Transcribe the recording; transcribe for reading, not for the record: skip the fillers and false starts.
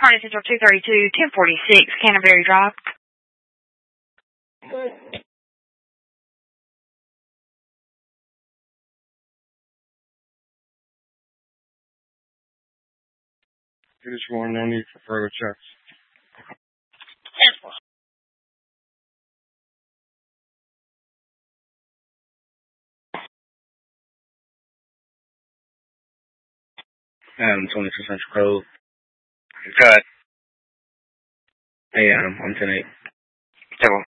Harness Central 232, 1046, Canterbury Drive. This one, no need for further checks. Adam 22 Central Code. Cut. Hey, Adam, I'm 10-8.